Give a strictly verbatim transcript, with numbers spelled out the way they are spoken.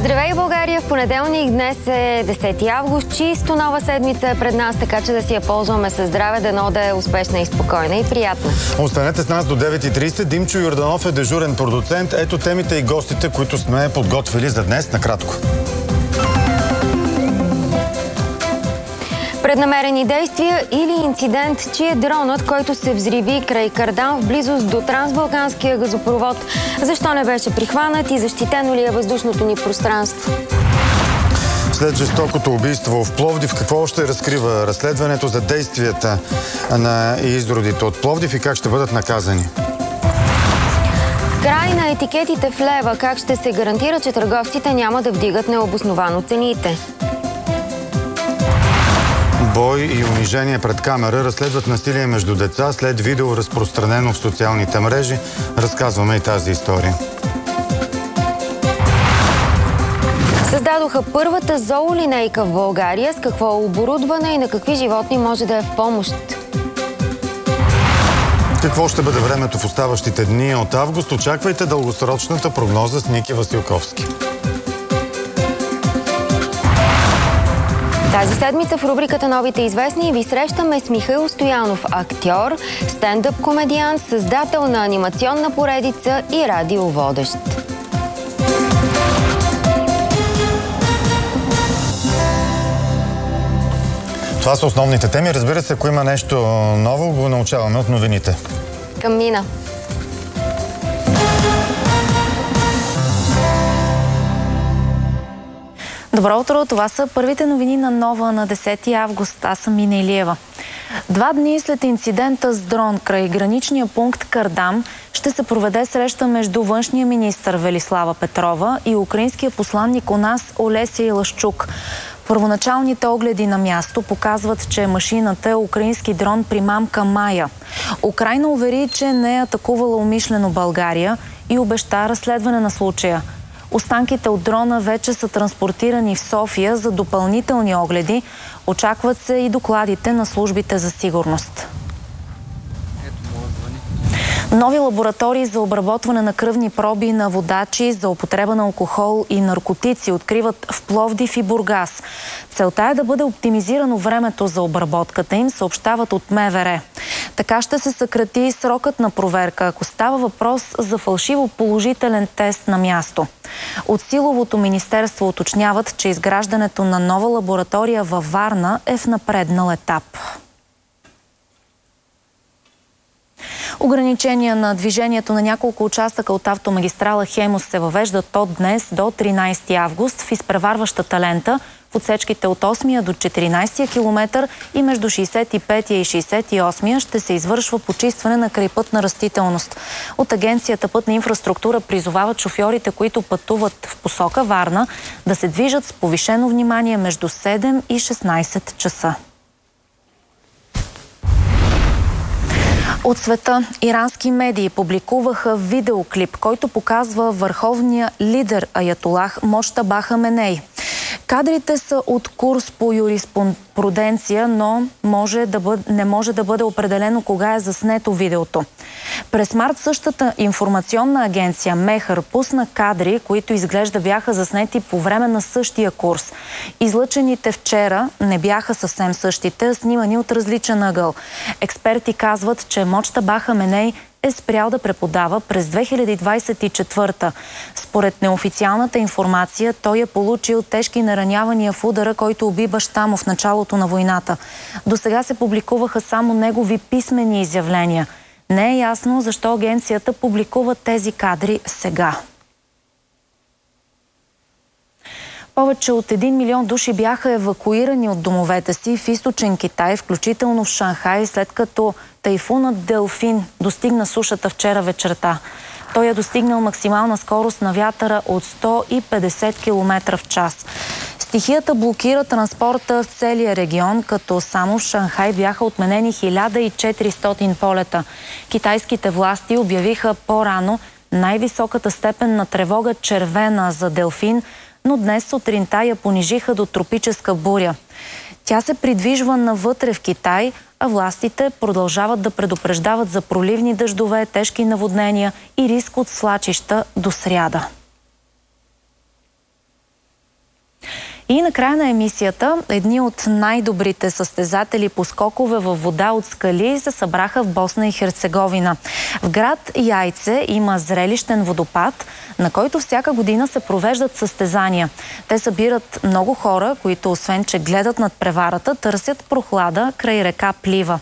Здравей, България! В понеделник днес е десети август. Чисто нова седмица е пред нас, така че да си я ползваме със здраве, дано да е успешна и спокойна и приятна. Останете с нас до девет и трийсет. Димчо Йорданов е дежурен продуцент. Ето темите и гостите, които сме подготвили за днес накратко. Преднамерени действия или инцидент, че е дронът, който се взриви край Кардан в близост до трансбалканския газопровод. Защо не беше прихванат и защитено ли е въздушното ни пространство? След жестокото убийство в Пловдив, какво още разкрива разследването за действията на изродите от Пловдив и как ще бъдат наказани? Край на етикетите в лева. Как ще се гарантира, че търговците няма да вдигат необосновано цените? Бой и унижение пред камера разследват насилие между деца след видео, разпространено в социалните мрежи. Разказваме и тази история. Създадоха първата зоолинейка в България. С какво оборудване и на какви животни може да е в помощ? Какво ще бъде времето в оставащите дни от август? Очаквайте дългосрочната прогноза с Ники Василковски. Тази седмица в рубриката Новите известни ви срещаме с Михаил Стоянов, актьор, стендъп комедиант, създател на анимационна поредица и радиоводещ. Това са основните теми. Разбира се, ако има нещо ново, го научаваме от новините. Към Мина. Добро утро! Това са първите новини на Нова на десети август. Аз съм Мина Илиева. Два дни след инцидента с дрон край граничния пункт Кардам ще се проведе среща между външния министър Велислава Петрова и украинския посланник у нас Олесий Лъшчук. Първоначалните огледи на място показват, че машината е украински дрон примамка Майя. Украйна увери, че не е атакувала умишлено България и обеща разследване на случая. Останките от дрона вече са транспортирани в София за допълнителни огледи. Очакват се и докладите на службите за сигурност. Нови лаборатории за обработване на кръвни проби на водачи за употреба на алкохол и наркотици откриват в Пловдив и Бургас. Целта е да бъде оптимизирано времето за обработката им, съобщават от МВР. Така ще се съкрати срокът на проверка, ако става въпрос за фалшиво положителен тест на място. От Силовото министерство уточняват, че изграждането на нова лаборатория във Варна е в напреднал етап. Ограничения на движението на няколко участъка от автомагистрала Хемус се въвеждат от днес до тринайсети август в изпреварващата лента в отсечките от осмия до четиринайсетия километър и между шейсет и петия и шейсет и осмия ще се извършва почистване на крайпътна растителност. От Агенцията Пътна инфраструктура призовават шофьорите, които пътуват в посока Варна, да се движат с повишено внимание между седем и шестнайсет часа. От света ирански медии публикуваха видеоклип, който показва върховния лидер аятолах Муджтаба Хаменей. Кадрите са от курс по юриспруденция, но може да бъде, не може да бъде определено кога е заснето видеото. През март същата информационна агенция Мехър пусна кадри, които изглежда бяха заснети по време на същия курс. Излъчените вчера не бяха съвсем същите, а снимани от различен ъгъл. Експерти казват, че Муджтаба Хаменей е спрял да преподава през две хиляди двайсет и четвърта. Според неофициалната информация, той е получил тежки наранявания в удара, който уби баща му в началото на войната. До сега се публикуваха само негови писмени изявления. Не е ясно защо агенцията публикува тези кадри сега. Повече от един милион души бяха евакуирани от домовете си в източен Китай, включително в Шанхай, след като тайфунът Делфин достигна сушата вчера вечерта. Той е достигнал максимална скорост на вятъра от сто и петдесет километра в час. Стихията блокира транспорта в целия регион, като само в Шанхай бяха отменени хиляда и четиристотин полета. Китайските власти обявиха по-рано най-високата степен на тревога червена за Делфин, но днес сутринта я понижиха до тропическа буря. Тя се придвижва навътре в Китай, а властите продължават да предупреждават за проливни дъждове, тежки наводнения и риск от свлачища до сряда. И накрая на емисията едни от най-добрите състезатели по скокове във вода от скали се събраха в Босна и Херцеговина. В град Яйце има зрелищен водопад, на който всяка година се провеждат състезания. Те събират много хора, които освен че гледат над преварата, търсят прохлада край река Плива.